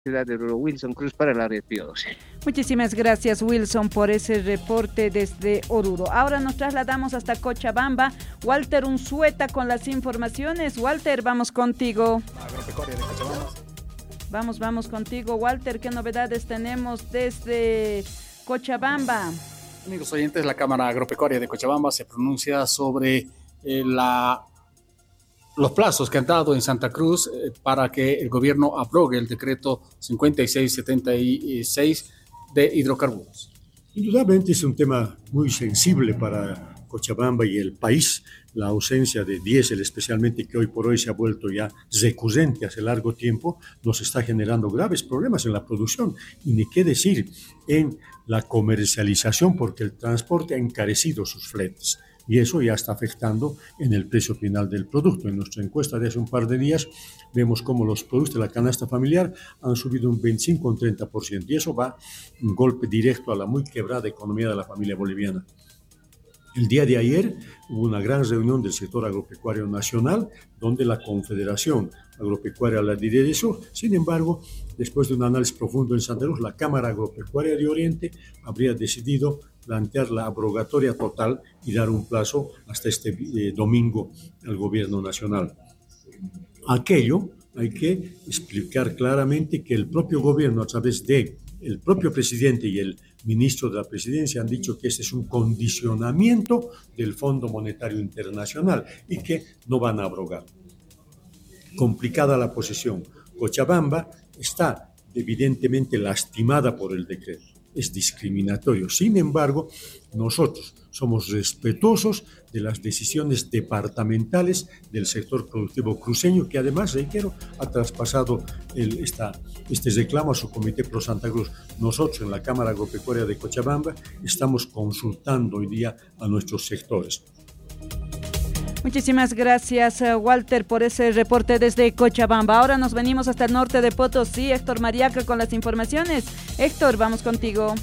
ciudad de Oruro. Wilson Cruz para la red Pío 12. Muchísimas gracias, Wilson, por ese reporte desde Oruro. Ahora nos trasladamos hasta Cochabamba. Walter Unzueta con las informaciones. Walter, vamos contigo. Agropecuaria de Cochabamba. Vamos contigo, Walter. ¿Qué novedades tenemos desde Cochabamba? Amigos oyentes, la Cámara Agropecuaria de Cochabamba se pronuncia sobre los plazos que han dado en Santa Cruz para que el gobierno abrogue el decreto 5676 de hidrocarburos. Indudablemente es un tema muy sensible para Cochabamba y el país. La ausencia de diésel, especialmente que hoy por hoy se ha vuelto ya recurrente hace largo tiempo, nos está generando graves problemas en la producción y ni qué decir en la comercialización, porque el transporte ha encarecido sus fletes y eso ya está afectando en el precio final del producto. En nuestra encuesta de hace un par de días vemos cómo los productos de la canasta familiar han subido un 25 o un 30% y eso va un golpe directo a la muy quebrada economía de la familia boliviana. El día de ayer hubo una gran reunión del sector agropecuario nacional donde la Confederación Agropecuaria la liderizó. Sin embargo, después de un análisis profundo en Santa Cruz, la Cámara Agropecuaria de Oriente habría decidido plantear la abrogatoria total y dar un plazo hasta este domingo al gobierno nacional. Aquello hay que explicar claramente que el propio gobierno, a través de el propio presidente y el ministro de la presidencia, han dicho que este es un condicionamiento del Fondo Monetario Internacional y que no van a abrogar. Complicada la posición. Cochabamba está evidentemente lastimada por el decreto. Es discriminatorio. Sin embargo, nosotros somos respetuosos de las decisiones departamentales del sector productivo cruceño, que además, reitero, ha traspasado este reclamo a su Comité Pro Santa Cruz. Nosotros en la Cámara Agropecuaria de Cochabamba estamos consultando hoy día a nuestros sectores. Muchísimas gracias, Walter, por ese reporte desde Cochabamba. Ahora nos venimos hasta el norte de Potosí. Héctor Mariaca con las informaciones. Héctor, vamos contigo.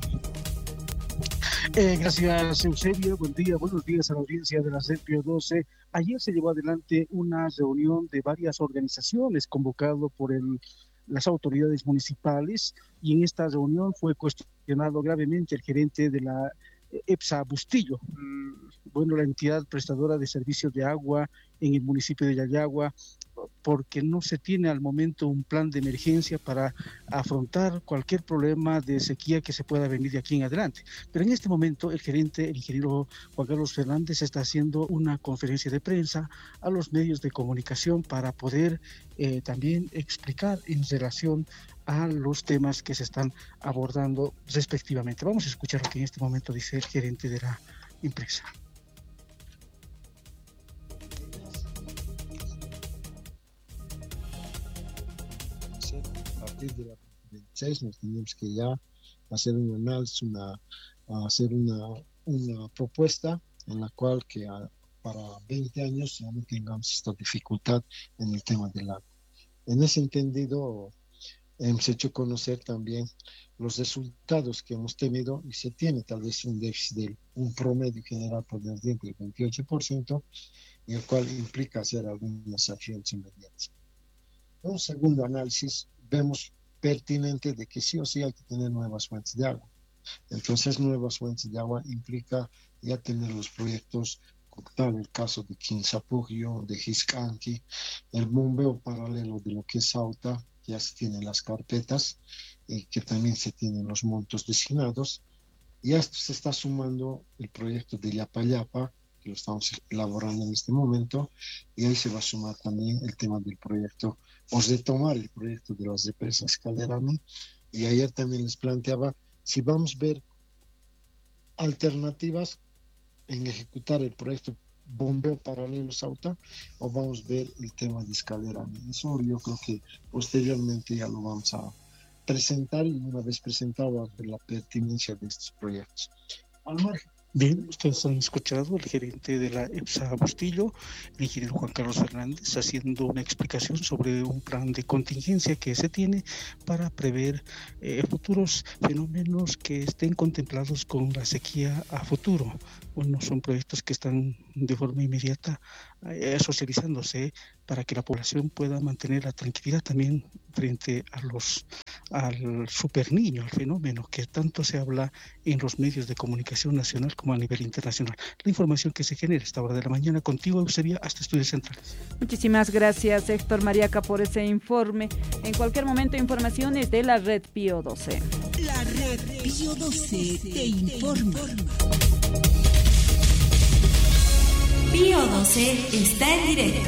Gracias, Eusebio. Buen día, buenos días a la audiencia de la CEPIO 12. Ayer se llevó adelante una reunión de varias organizaciones convocado por las autoridades municipales y en esta reunión fue cuestionado gravemente el gerente de la EPSA Bustillo, la entidad prestadora de servicios de agua en el municipio de Yayagua, porque no se tiene al momento un plan de emergencia para afrontar cualquier problema de sequía que se pueda venir de aquí en adelante. Pero en este momento el gerente, el ingeniero Juan Carlos Fernández, está haciendo una conferencia de prensa a los medios de comunicación para poder también explicar en relación a los temas que se están abordando respectivamente. Vamos a escuchar lo que en este momento dice el gerente de la empresa. A partir de la 26 nos tenemos que ya hacer un análisis, hacer una propuesta en la cual que para 20 años ya no tengamos esta dificultad en el tema del agua. En ese entendido, hemos hecho conocer también los resultados que hemos tenido y se tiene tal vez un déficit de un promedio general por el del 28%, y el cual implica hacer algunas acciones inmediatas. En un segundo análisis vemos pertinente de que sí o sí hay que tener nuevas fuentes de agua. Entonces, nuevas fuentes de agua implica ya tener los proyectos, como tal el caso de Quinzapugio, de Jiscanqui, el bombeo paralelo de lo que es Sauta, ya se tienen las carpetas y que también se tienen los montos designados. Y a esto se está sumando el proyecto de Yapayapa, que lo estamos elaborando en este momento, y ahí se va a sumar también el tema del proyecto, o retomar el proyecto de las represas Calderano. Y ayer también les planteaba si vamos a ver alternativas en ejecutar el proyecto bombeo paralelo Sauta o vamos a ver el tema de Escalera. Eso yo creo que posteriormente ya lo vamos a presentar y una vez presentado a ver la pertinencia de estos proyectos. Al margen. Bien, ustedes han escuchado al gerente de la EPSA Bustillo, el ingeniero Juan Carlos Fernández, haciendo una explicación sobre un plan de contingencia que se tiene para prever futuros fenómenos que estén contemplados con la sequía a futuro. Bueno, son proyectos que están de forma inmediata socializándose para que la población pueda mantener la tranquilidad también frente al super niño, al fenómeno que tanto se habla en los medios de comunicación nacional como a nivel internacional. La información que se genera a esta hora de la mañana contigo, Eusebia, hasta Estudios Centrales. Muchísimas gracias, Héctor Mariaca, por ese informe. En cualquier momento, informaciones de la Red Pío 12. La Red Pío 12 te informa. Pío 12 está en directo.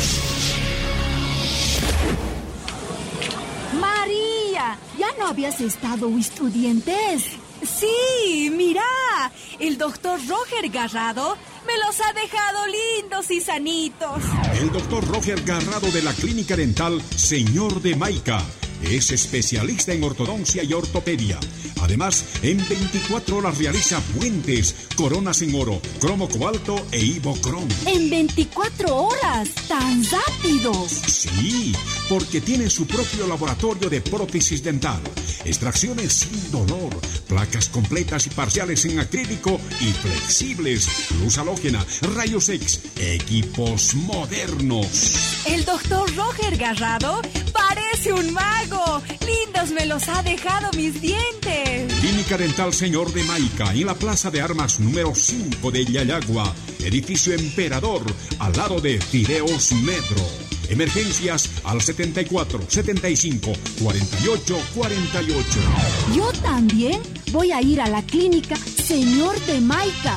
María, ¿ya no habías estado estudiantes? Sí, mira, el doctor Roger Garrado me los ha dejado lindos y sanitos. El doctor Roger Garrado de la Clínica Dental Señor de Maica es especialista en ortodoncia y ortopedia. Además, en 24 horas realiza puentes, coronas en oro, cromo cobalto e ibocrom. ¿En 24 horas? ¿Tan rápido? Sí, porque tiene su propio laboratorio de prótesis dental, extracciones sin dolor, placas completas y parciales en acrílico y flexibles, luz halógena, rayos X, equipos modernos. El doctor Roger Garrado parece un mago. Lindos me los ha dejado mis dientes. Clínica Dental Señor de Maica, en la Plaza de Armas número 5 de Yayagua, edificio Emperador, al lado de Fideos Metro. Emergencias al 74 75 48 48. Yo también voy a ir a la clínica Señor de Maica.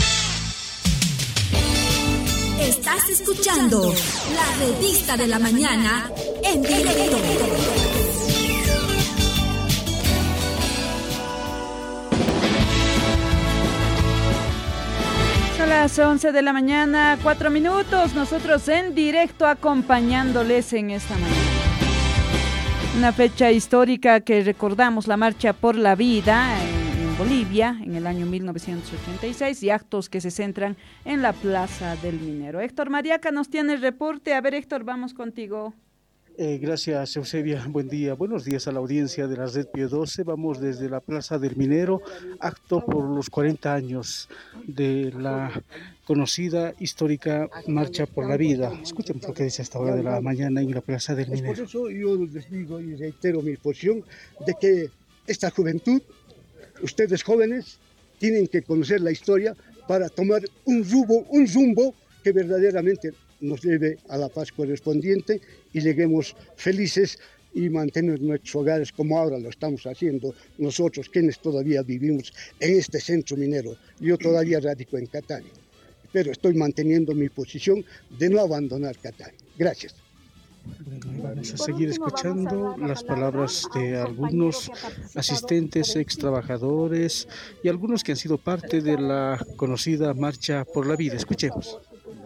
Estás escuchando la revista de la mañana en directo. Son las 11 de la mañana, 4 minutos. Nosotros en directo acompañándoles en esta mañana. Una fecha histórica que recordamos, la Marcha por la Vida en Bolivia en el año 1986 y actos que se centran en la Plaza del Minero. Héctor Mariaca nos tiene el reporte. A ver, Héctor, vamos contigo. Gracias, Eusebia. Buen día. Buenos días a la audiencia de la Red Pío 12. Vamos desde la Plaza del Minero, acto por los 40 años de la conocida histórica Marcha por la Vida. Escuchen lo que dice a esta hora de la mañana en la Plaza del Minero. Por eso yo les digo y reitero mi posición de que esta juventud, ustedes jóvenes, tienen que conocer la historia para tomar un rumbo que verdaderamente nos lleve a la paz correspondiente y lleguemos felices y mantener nuestros hogares como ahora lo estamos haciendo nosotros, quienes todavía vivimos en este centro minero. Yo todavía radico en Catania, pero estoy manteniendo mi posición de no abandonar Catania. Gracias. Bueno, vamos a seguir escuchando las palabras de algunos asistentes, ex trabajadores y algunos que han sido parte de la conocida Marcha por la Vida. Escuchemos.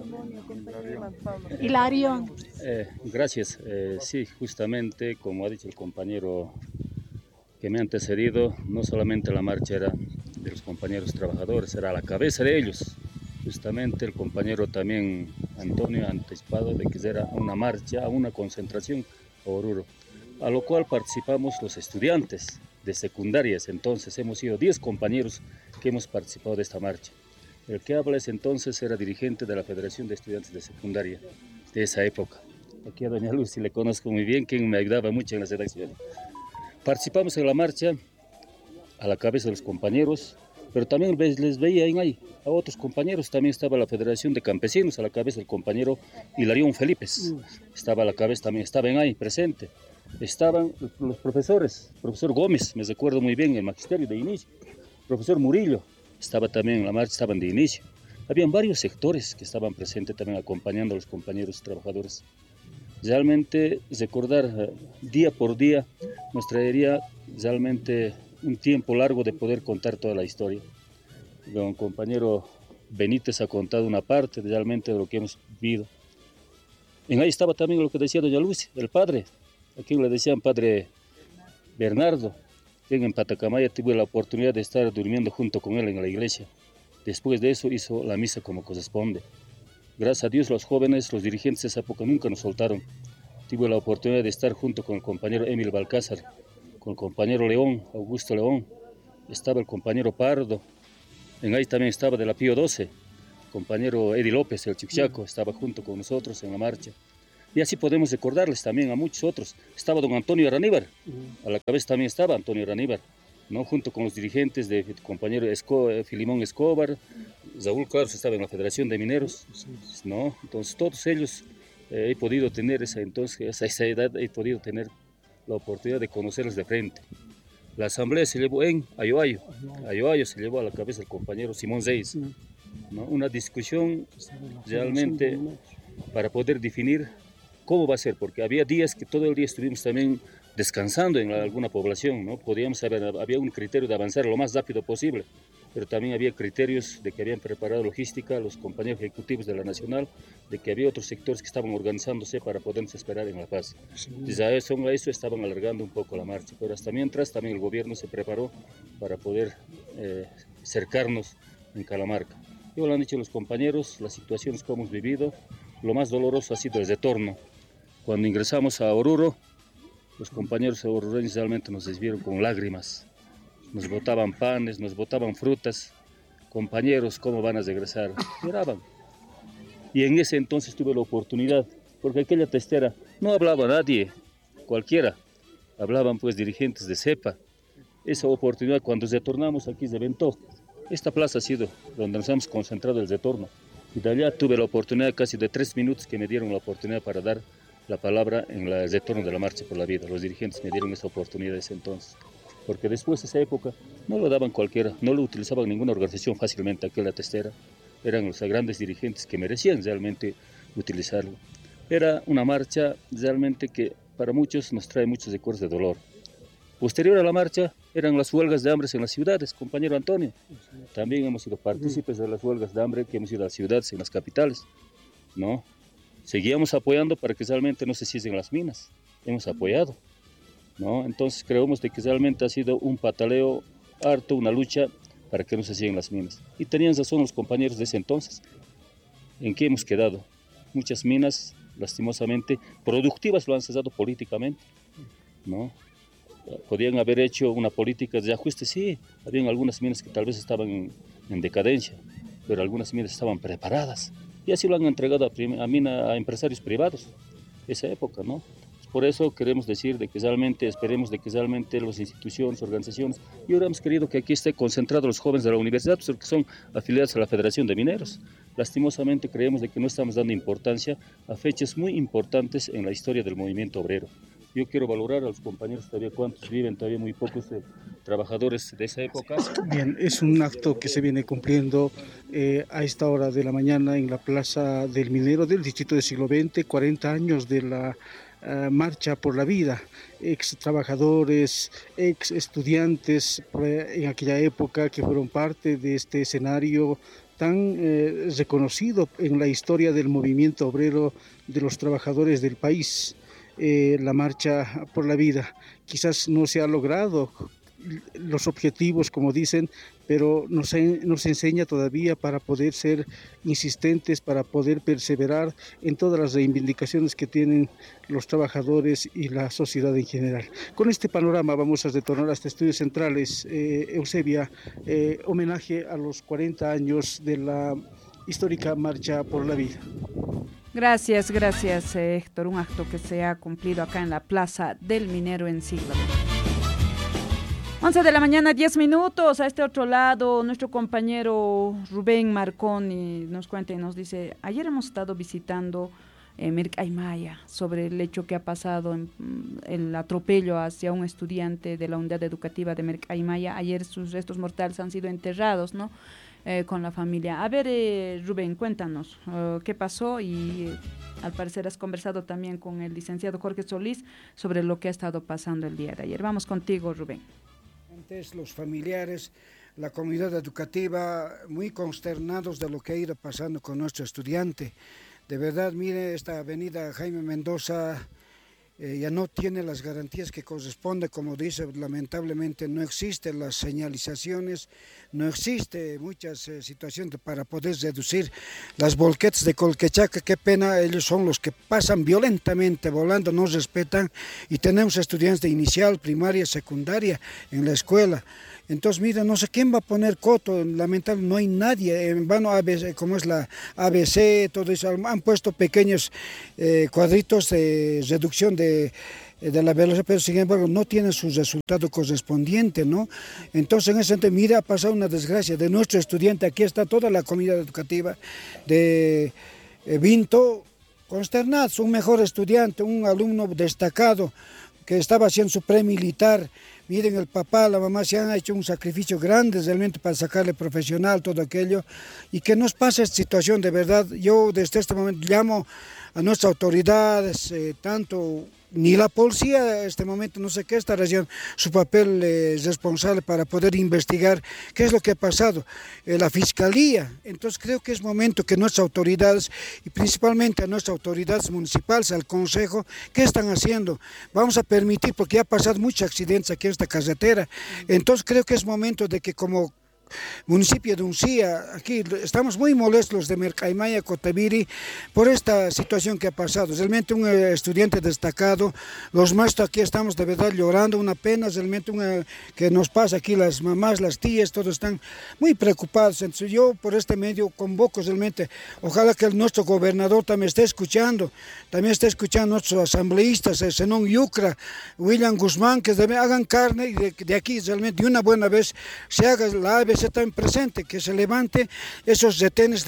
Hilario. Gracias. Sí, justamente como ha dicho el compañero que me ha antecedido, no solamente la marcha era de los compañeros trabajadores, era a la cabeza de ellos. Justamente el compañero también Antonio ha anticipado de que era una marcha, una concentración a Oruro, a lo cual participamos los estudiantes de secundarias. Entonces hemos sido 10 compañeros que hemos participado de esta marcha. El que habla ese entonces era dirigente de la Federación de Estudiantes de Secundaria de esa época. Aquí a doña Lucy le conozco muy bien, quien me ayudaba mucho en las redacciones. Participamos en la marcha a la cabeza de los compañeros, pero también les veía ahí a otros compañeros. También estaba la Federación de Campesinos a la cabeza del compañero Hilarión Felipes. Estaba a la cabeza, también estaban ahí presente. Estaban los profesores, profesor Gómez, me recuerdo muy bien, el magisterio de inicio. Profesor Murillo estaba también en la marcha, estaban de inicio. Habían varios sectores que estaban presentes también acompañando a los compañeros trabajadores. Realmente recordar día por día nos traería realmente un tiempo largo de poder contar toda la historia. Don compañero Benítez ha contado una parte realmente de lo que hemos vivido. En ahí estaba también lo que decía doña Lucy, el padre, a quien le decían padre Bernardo, quien en Patacamaya tuve la oportunidad de estar durmiendo junto con él en la iglesia. Después de eso hizo la misa como corresponde. Gracias a Dios los jóvenes, los dirigentes de esa época nunca nos soltaron. Tuve la oportunidad de estar junto con el compañero Emil Balcázar, con el compañero León, Augusto León, estaba el compañero Pardo, en ahí también estaba de la Pío 12, compañero Eddie López, el Chiquichaco, estaba junto con nosotros en la marcha. Y así podemos recordarles también a muchos otros. Estaba don Antonio Araníbar, a la cabeza también estaba Antonio Araníbar, ¿no? Junto con los dirigentes de compañero Filimón Escobar, Saúl Claros estaba en la Federación de Mineros, ¿no? Entonces todos ellos he podido tener esa edad, he podido tener la oportunidad de conocerlos de frente. La asamblea se llevó en Ayoayo se llevó a la cabeza el compañero Simón Zeis, ¿no? Una discusión realmente para poder definir cómo va a ser, porque había días que todo el día estuvimos también descansando en alguna población, ¿no? Había un criterio de avanzar lo más rápido posible, pero también había criterios de que habían preparado logística los compañeros ejecutivos de la Nacional, de que había otros sectores que estaban organizándose para podernos esperar en La Paz. Desde a eso estaban alargando un poco la marcha, pero hasta mientras también el gobierno se preparó para poder cercarnos en Calamarca. Ya lo han dicho los compañeros, las situaciones que hemos vivido, lo más doloroso ha sido el retorno. Cuando ingresamos a Oruro, los compañeros orureños realmente nos recibieron con lágrimas. Nos botaban panes, nos botaban frutas. Compañeros, ¿cómo van a regresar? Lloraban. Y en ese entonces tuve la oportunidad, porque aquella testera no hablaba nadie, cualquiera. Hablaban pues dirigentes de CEPA. Esa oportunidad cuando retornamos aquí se reventó. Esta plaza ha sido donde nos hemos concentrado el retorno. Y de allá tuve la oportunidad casi de 3 minutos que me dieron la oportunidad para dar la palabra en el retorno de la Marcha por la Vida. Los dirigentes me dieron esa oportunidad ese entonces. Porque después de esa época no lo daban cualquiera, no lo utilizaban ninguna organización fácilmente, aquella testera. Eran los grandes dirigentes que merecían realmente utilizarlo. Era una marcha realmente que para muchos nos trae muchos recuerdos de dolor. Posterior a la marcha eran las huelgas de hambre en las ciudades, compañero Antonio. También hemos sido partícipes de las huelgas de hambre que hemos ido a las ciudades, en las capitales, ¿no? Seguíamos apoyando para que realmente no se cierren las minas. Hemos apoyado, ¿no? Entonces creemos de que realmente ha sido un pataleo harto, una lucha para que no se cierren las minas. Y tenían razón los compañeros de ese entonces. ¿En qué hemos quedado? Muchas minas, lastimosamente, productivas lo han cesado políticamente, ¿no? Podían haber hecho una política de ajuste, sí, habían algunas minas que tal vez estaban en decadencia, pero algunas minas estaban preparadas y así lo han entregado a empresarios privados, esa época, ¿no? Por eso queremos decir de que realmente, esperemos de que realmente las instituciones, organizaciones, y ahora hemos querido que aquí esté concentrados los jóvenes de la universidad, porque son afiliados a la Federación de Mineros. Lastimosamente creemos de que no estamos dando importancia a fechas muy importantes en la historia del movimiento obrero. Yo quiero valorar a los compañeros todavía cuántos viven, todavía muy pocos trabajadores de esa época. Bien, es un acto que se viene cumpliendo a esta hora de la mañana en la Plaza del Minero del Distrito del Siglo XX, 40 años de la Marcha por la Vida, ex trabajadores, ex estudiantes en aquella época que fueron parte de este escenario tan reconocido en la historia del movimiento obrero de los trabajadores del país. La Marcha por la Vida. Quizás no se ha logrado los objetivos, como dicen, pero nos enseña todavía para poder ser insistentes, para poder perseverar en todas las reivindicaciones que tienen los trabajadores y la sociedad en general. Con este panorama vamos a retornar hasta Estudios Centrales. Eusebia, homenaje a los 40 años de la histórica Marcha por la Vida. Gracias, Héctor. Un acto que se ha cumplido acá en la Plaza del Minero en Siglo. 11 de la mañana, 10 minutos. A este otro lado, nuestro compañero Rubén Marconi nos cuenta y nos dice: ayer hemos estado visitando Mircaymaya sobre el hecho que ha pasado en el atropello hacia un estudiante de la unidad educativa de Mircaymaya. Ayer sus restos mortales han sido enterrados, ¿no? Con la familia. A ver, Rubén, cuéntanos qué pasó y al parecer has conversado también con el licenciado Jorge Solís sobre lo que ha estado pasando el día de ayer. Vamos contigo, Rubén. Antes los familiares, la comunidad educativa, muy consternados de lo que ha ido pasando con nuestro estudiante. De verdad, mire, esta avenida Jaime Mendoza ya no tiene las garantías que corresponde, como dice, lamentablemente no existen las señalizaciones, no existe muchas situaciones para poder reducir las volquetas de Colquechaca. Qué pena, ellos son los que pasan violentamente volando, no respetan, y tenemos estudiantes de inicial, primaria, secundaria en la escuela. Entonces, mira, no sé quién va a poner coto, lamentablemente no hay nadie, en vano ABC, como es la ABC, todo eso, han puesto pequeños cuadritos de reducción de la velocidad, pero sin embargo no tienen su resultado correspondiente, ¿no? Entonces, en ese sentido, mira, ha pasado una desgracia de nuestro estudiante, aquí está toda la comunidad educativa de Vinto, consternados, un mejor estudiante, un alumno destacado, que estaba haciendo su premilitar. Miren, el papá, la mamá se han hecho un sacrificio grande realmente para sacarle profesional, todo aquello, y que nos pase esta situación de verdad. Yo desde este momento llamo a nuestras autoridades, tanto ni la policía en este momento, no sé qué estará haciendo su papel responsable para poder investigar qué es lo que ha pasado, la fiscalía. Entonces creo que es momento que nuestras autoridades, y principalmente a nuestras autoridades municipales, al consejo, ¿qué están haciendo? Vamos a permitir, porque ya han pasado muchos accidentes aquí en esta carretera, entonces creo que es momento de que como municipio de Uncía, aquí estamos muy molestos de Mercaimaya, Cotabiri, por esta situación que ha pasado. Realmente un estudiante destacado, los maestros aquí estamos de verdad llorando, una pena realmente que nos pasa aquí, las mamás, las tías, todos están muy preocupados. Entonces yo por este medio convoco realmente, ojalá que nuestro gobernador también esté escuchando a nuestros asambleístas, Zenón Yucra, William Guzmán, que hagan carne y de aquí realmente de una buena vez se haga la ABC también presente, que se levante esos retenes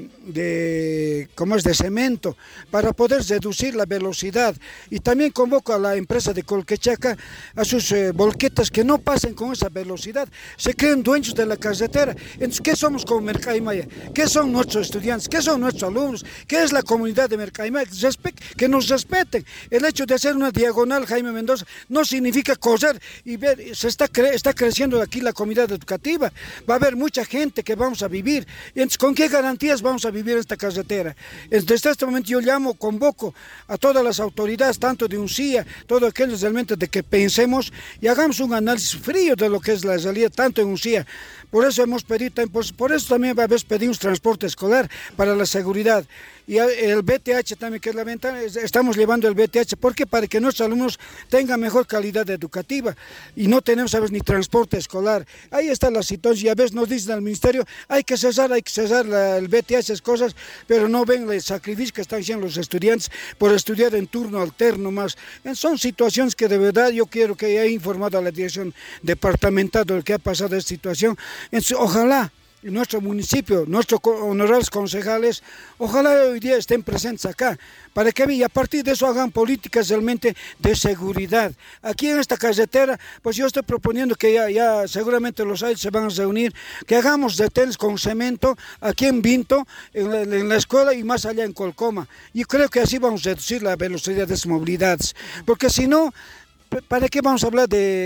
de cemento para poder reducir la velocidad. Y también convoco a la empresa de Colquechaca, a sus volquetas, que no pasen con esa velocidad, se creen dueños de la carretera. Entonces, ¿qué somos como Mercaimaya? ¿Qué son nuestros estudiantes? ¿Qué son nuestros alumnos? ¿Qué es la comunidad de Mercaimaya? Que nos respeten. El hecho de hacer una diagonal, Jaime Mendoza, no significa correr y ver, está creciendo aquí la comunidad educativa. Va a haber mucha gente que vamos a vivir. Entonces, ¿con qué garantías vamos a vivir esta carretera? Desde este momento yo convoco a todas las autoridades, tanto de Uncía, todos aquellos realmente de que pensemos y hagamos un análisis frío de lo que es la realidad, tanto en Uncía. Por eso hemos pedido, por eso también pedimos transporte escolar para la seguridad. Y el BTH también, que es la ventana, estamos llevando el BTH, porque para que nuestros alumnos tengan mejor calidad educativa, y no tenemos a veces ni transporte escolar. Ahí está la situación, y a veces nos dicen al ministerio, hay que cesar el BTH, esas cosas, pero no ven el sacrificio que están haciendo los estudiantes por estudiar en turno alterno más. Son situaciones que de verdad yo quiero que haya informado a la dirección departamental de lo que ha pasado esta situación. Entonces, ojalá nuestro municipio, nuestros honorables concejales, ojalá hoy día estén presentes acá, para que y a partir de eso hagan políticas realmente de seguridad. Aquí en esta carretera, pues yo estoy proponiendo que ya seguramente los AIS se van a reunir, que hagamos retenes con cemento aquí en Vinto, en la escuela y más allá en Colcoma. Y creo que así vamos a reducir la velocidad de las movilidades, porque si no, ¿para qué vamos a hablar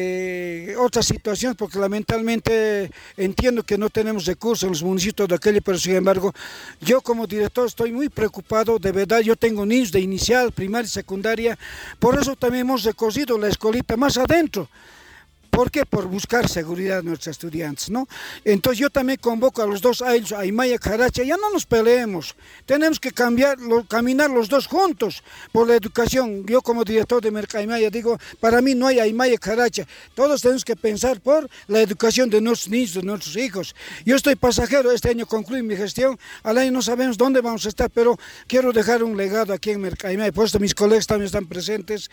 de otras situaciones? Porque lamentablemente entiendo que no tenemos recursos en los municipios de aquello, pero sin embargo, yo como director estoy muy preocupado, de verdad. Yo tengo niños de inicial, primaria y secundaria, por eso también hemos recorrido la escuelita más adentro. ¿Por qué? Por buscar seguridad de nuestros estudiantes, ¿no? Entonces yo también convoco a los dos ayllus, Aymaya, Caracha, ya no nos peleemos, tenemos que caminar los dos juntos por la educación. Yo como director de Mercaimaya digo, para mí no hay Aymaya, Caracha, todos tenemos que pensar por la educación de nuestros niños, de nuestros hijos. Yo estoy pasajero, este año concluí mi gestión, al año no sabemos dónde vamos a estar, pero quiero dejar un legado aquí en Mercaimaya, por eso mis colegas también están presentes,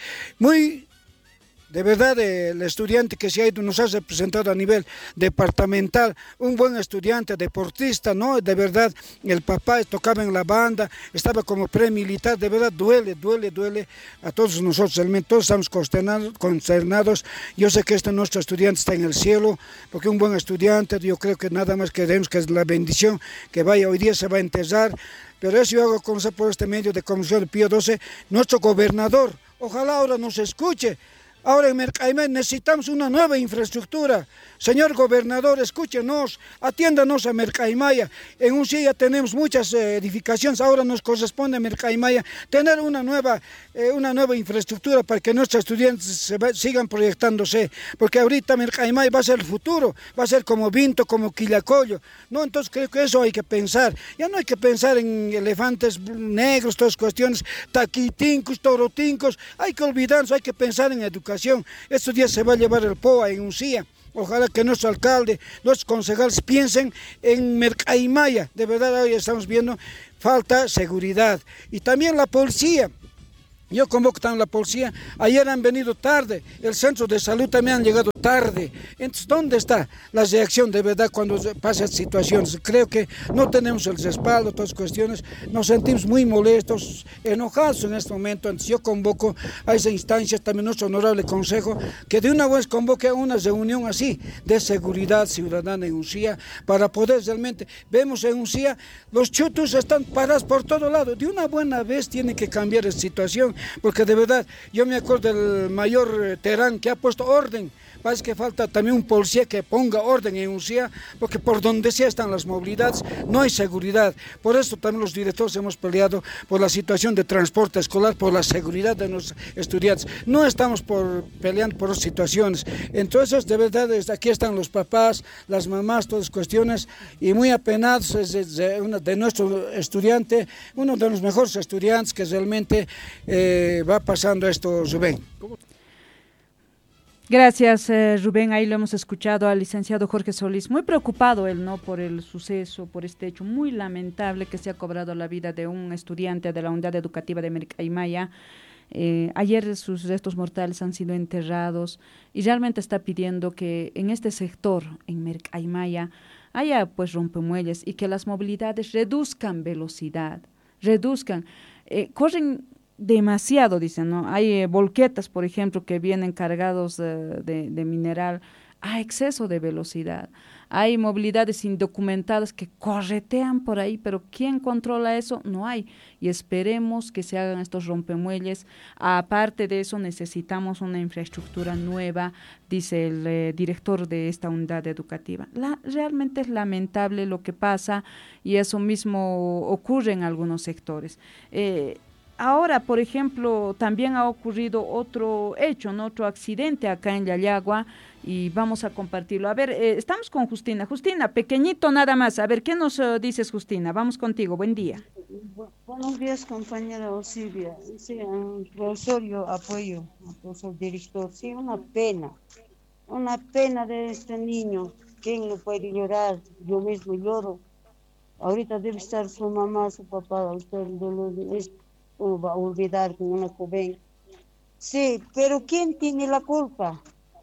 de verdad, el estudiante que se ha ido nos ha representado a nivel departamental, un buen estudiante, deportista, ¿no? De verdad, el papá tocaba en la banda, estaba como premilitar, de verdad duele a todos nosotros, realmente todos estamos consternados. Yo sé que nuestro estudiante está en el cielo, porque un buen estudiante, yo creo que nada más queremos que es la bendición, que vaya hoy día se va a enterrar, pero eso yo hago conocer por este medio de Comisión de Pío XII, nuestro gobernador, ojalá ahora nos escuche. Ahora en Mercaimaya necesitamos una nueva infraestructura. Señor gobernador, escúchenos, atiéndanos a Mercaimaya. En Uncía ya tenemos muchas edificaciones, ahora nos corresponde a Mercaimaya tener una nueva infraestructura para que nuestros estudiantes sigan proyectándose, porque ahorita Mercaimaya va a ser el futuro, va a ser como Vinto, como Quillacollo, ¿no? Entonces creo que eso hay que pensar. Ya no hay que pensar en elefantes negros, todas cuestiones, taquitincos, torotincos, hay que olvidarnos, hay que pensar en educación. Estos días se va a llevar el POA en Uncía. Ojalá que nuestro alcalde, nuestros concejales piensen en Mercaimaya. De verdad hoy estamos viendo falta seguridad. Y también la policía. Yo convoco también a la policía. Ayer han venido tarde. El centro de salud también han llegado tarde. Entonces, ¿dónde está la reacción de verdad cuando pasan situaciones? Creo que no tenemos el respaldo, todas las cuestiones. Nos sentimos muy molestos, enojados en este momento. Entonces, yo convoco a esa instancia, también nuestro honorable consejo, que de una vez convoque a una reunión así de seguridad ciudadana en Uncía para poder realmente. Vemos en Uncía, los chutos están parados por todo lado. De una buena vez tiene que cambiar esa situación. Porque de verdad, yo me acuerdo del mayor Terán que ha puesto orden. Parece que falta también un policía que ponga orden en Uncía, porque por donde sea están las movilidades, no hay seguridad. Por eso también los directores hemos peleado por la situación de transporte escolar, por la seguridad de los estudiantes. No estamos peleando por las situaciones. Entonces, de verdad, aquí están los papás, las mamás, todas cuestiones, y muy apenados de nuestro estudiante, uno de los mejores estudiantes que realmente va pasando esto, Rubén. Gracias, Rubén. Ahí lo hemos escuchado al licenciado Jorge Solís, muy preocupado él, ¿no?, por el suceso, por este hecho muy lamentable que se ha cobrado la vida de un estudiante de la unidad educativa de Mercaimaya. Ayer sus restos mortales han sido enterrados y realmente está pidiendo que en este sector, en Mercaimaya, haya pues rompemuelles y que las movilidades reduzcan velocidad, corren demasiado, dicen, ¿no? Hay volquetas, por ejemplo, que vienen cargados de mineral a exceso de velocidad. Hay movilidades indocumentadas que corretean por ahí, pero ¿quién controla eso? No hay. Y esperemos que se hagan estos rompemuelles. Aparte de eso, necesitamos una infraestructura nueva, dice el director de esta unidad educativa. Realmente es lamentable lo que pasa y eso mismo ocurre en algunos sectores. Ahora, por ejemplo, también ha ocurrido otro hecho, ¿no?, otro accidente acá en Yayagua y vamos a compartirlo. A ver, estamos con Justina. Justina, pequeñito nada más. A ver, ¿qué nos dices, Justina? Vamos contigo. Buen día. Buenos días, compañera Silvia. Sí, profesor, yo apoyo al profesor director. Sí, una pena de este niño. ¿Quién lo puede llorar? Yo mismo lloro. Ahorita debe estar su mamá, su papá. Usted va a olvidar con una joven. Sí, pero ¿quién tiene la culpa?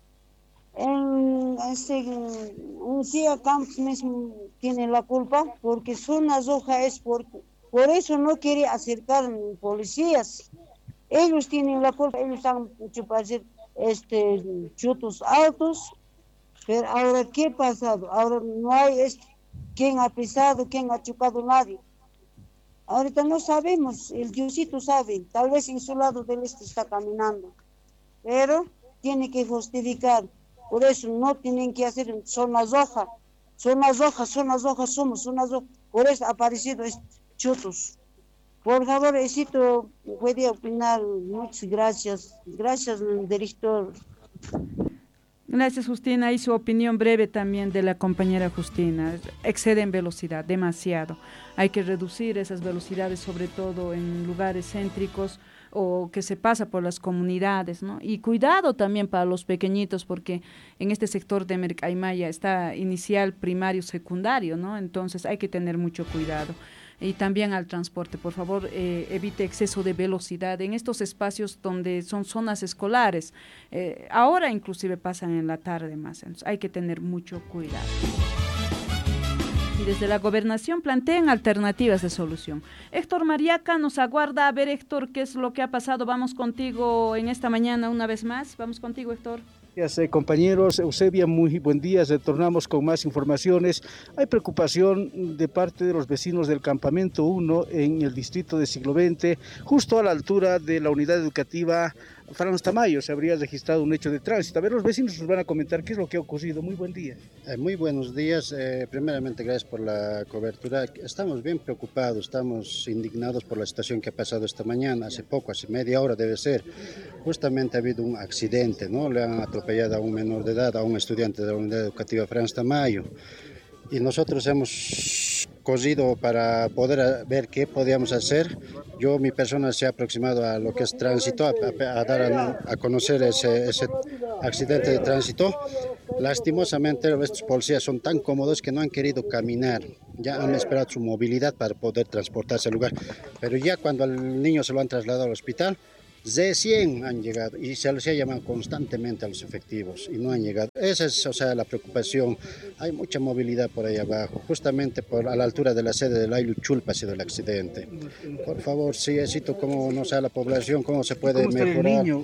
Un día Campos mismo tiene la culpa porque Zona Roja es por eso no quiere acercar policías. Ellos tienen la culpa, ellos han hecho para hacer chutos altos, pero ahora ¿qué ha pasado? Ahora no hay quién ha pisado, quién ha chocado, nadie. Ahorita no sabemos, el Diosito sabe, tal vez en su lado del este está caminando, pero tiene que justificar, por eso no tienen que hacer zona roja somos, por eso ha aparecido chutos. Por favor, Esito, puede opinar, muchas gracias, director. Gracias, Justina. Y su opinión breve también de la compañera Justina. Exceden velocidad, demasiado. Hay que reducir esas velocidades, sobre todo en lugares céntricos o que se pasa por las comunidades, ¿no? Y cuidado también para los pequeñitos, porque en este sector de Mercaimaya está inicial, primario, secundario, ¿no? Entonces hay que tener mucho cuidado. Y también al transporte, por favor, evite exceso de velocidad en estos espacios donde son zonas escolares. Ahora inclusive pasan en la tarde más, entonces hay que tener mucho cuidado. Y desde la gobernación plantean alternativas de solución. Héctor Mariaca nos aguarda. A ver, Héctor, ¿qué es lo que ha pasado? Vamos contigo en esta mañana una vez más. Vamos contigo, Héctor. Gracias, compañeros. Eusebia, muy buen día. Retornamos con más informaciones. Hay preocupación de parte de los vecinos del Campamento 1 en el distrito de Siglo XX, justo a la altura de la unidad educativa Franz Tamayo se habría registrado un hecho de tránsito. A ver, los vecinos nos van a comentar qué es lo que ha ocurrido. Muy buen día. Muy buenos días. Primeramente, gracias por la cobertura. Estamos bien preocupados, estamos indignados por la situación que ha pasado esta mañana. Hace poco, hace media hora debe ser. Justamente ha habido un accidente, ¿no? Le han atropellado a un menor de edad, a un estudiante de la unidad educativa Franz Tamayo. Y nosotros hemos cosido para poder ver qué podíamos hacer. Mi persona se ha aproximado a lo que es tránsito, a dar a conocer ese accidente de tránsito. Lastimosamente, estos policías son tan cómodos que no han querido caminar. Ya han esperado su movilidad para poder transportarse al lugar. Pero ya cuando al niño se lo han trasladado al hospital, recién han llegado y se les ha llamado constantemente a los efectivos y no han llegado. Esa es, la preocupación. Hay mucha movilidad por ahí abajo, justamente a la altura de la sede del Ayllu Chulpa ha sido el accidente. Por favor, sí, necesito cómo no sabe la población, cómo se puede mejorar. El niño?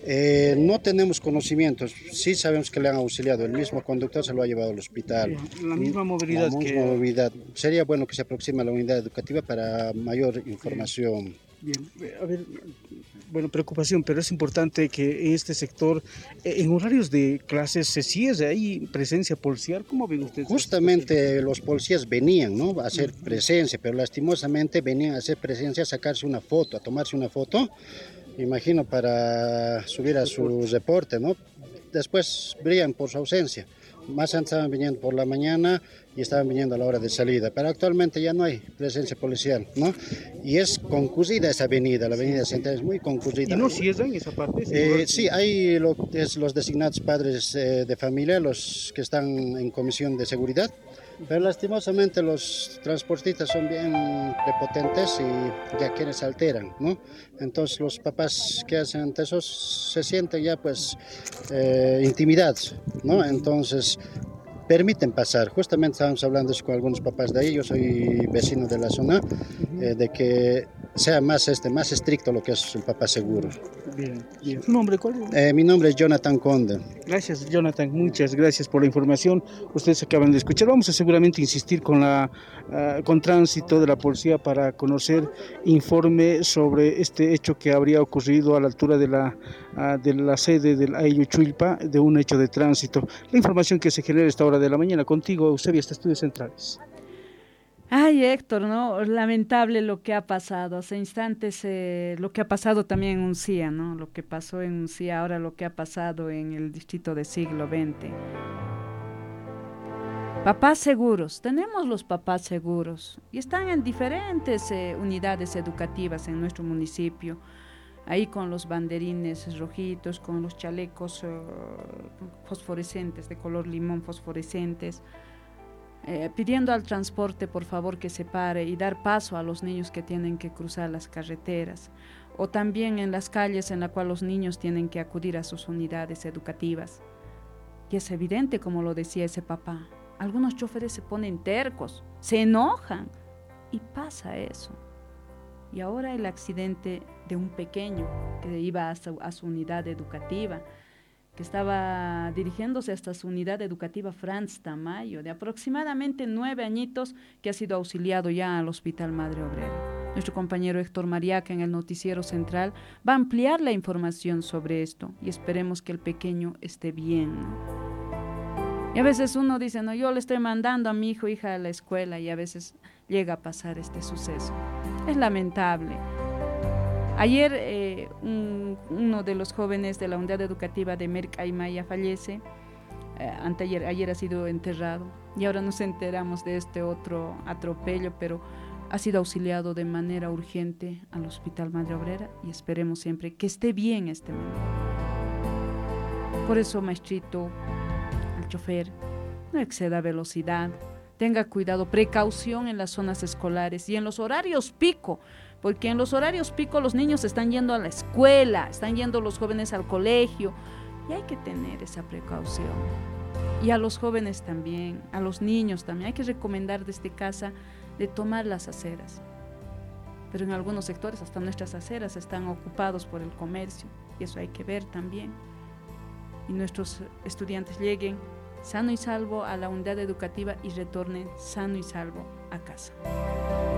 No tenemos conocimientos, sí sabemos que le han auxiliado, el mismo conductor se lo ha llevado al hospital. La misma movilidad. Movilidad. Sería bueno que se aproxime a la unidad educativa para mayor información. Bien, a ver, bueno, preocupación, pero es importante que en este sector, en horarios de clases, se cierre, ¿hay presencia policial? ¿Cómo ven ustedes? Justamente los policías venían, ¿no?, a hacer presencia, pero lastimosamente venían a hacer presencia, a sacarse una foto, a tomarse una foto, imagino para subir a su reporte, ¿no? Después brillan por su ausencia. Más antes estaban viniendo por la mañana y estaban viniendo a la hora de salida, pero actualmente ya no hay presencia policial, ¿no? Y es concurrida esa avenida, la avenida central es muy concurrida. ¿Y no cierran esa parte? Sí, hay los designados padres de familia, los que están en comisión de seguridad, pero lastimosamente los transportistas son bien prepotentes y ya quienes se alteran, ¿no? Entonces los papás que hacen ante eso se sienten ya pues intimidados, ¿no? Entonces permiten pasar. Justamente estábamos hablando con algunos papás de ahí, yo soy vecino de la zona, de que sea más estricto lo que es el papá seguro. Bien, bien. ¿Su nombre cuál es? Mi nombre es Jonathan Conde. Gracias, Jonathan, muchas gracias por la información. Ustedes acaban de escuchar. Vamos a seguramente insistir con tránsito de la policía para conocer informe sobre este hecho que habría ocurrido a la altura de la sede del Ayllu Chulpa, de un hecho de tránsito. La información que se genera a esta hora de la mañana contigo, Eusebia, hasta Estudios Centrales. Ay, Héctor, ¿no? Lamentable lo que ha pasado. Hace instantes lo que ha pasado también en Uncía, ¿no? Lo que pasó en Uncía, ahora lo que ha pasado en el distrito de Siglo XX. Papás seguros, tenemos los papás seguros y están en diferentes unidades educativas en nuestro municipio. Ahí con los banderines rojitos, con los chalecos fosforescentes, de color limón fosforescentes, pidiendo al transporte por favor que se pare y dar paso a los niños que tienen que cruzar las carreteras, o también en las calles en las cuales los niños tienen que acudir a sus unidades educativas. Y es evidente, como lo decía ese papá, algunos choferes se ponen tercos, se enojan y pasa eso. Y ahora el accidente de un pequeño que iba a su unidad educativa, que estaba dirigiéndose hasta su unidad educativa Franz Tamayo, de aproximadamente 9 añitos, que ha sido auxiliado ya al Hospital Madre Obrera. Nuestro compañero Héctor Mariaca en el Noticiero Central va a ampliar la información sobre esto y esperemos que el pequeño esté bien, ¿no? Y a veces uno dice, no, yo le estoy mandando a mi hijo o hija a la escuela y a veces llega a pasar este suceso. Es lamentable. Ayer uno de los jóvenes de la unidad educativa de Merc Aymaya fallece, ayer ha sido enterrado y ahora nos enteramos de este otro atropello, pero ha sido auxiliado de manera urgente al Hospital Madre Obrera y esperemos siempre que esté bien este menor. Por eso, maestrito, el chofer, no exceda velocidad, tenga cuidado, precaución en las zonas escolares y en los horarios pico, porque en los horarios pico los niños están yendo a la escuela, están yendo los jóvenes al colegio y hay que tener esa precaución. Y a los jóvenes también, a los niños también, hay que recomendar desde casa de tomar las aceras. Pero en algunos sectores hasta nuestras aceras están ocupados por el comercio y eso hay que ver también. Y nuestros estudiantes lleguen sano y salvo a la unidad educativa y retornen sano y salvo a casa.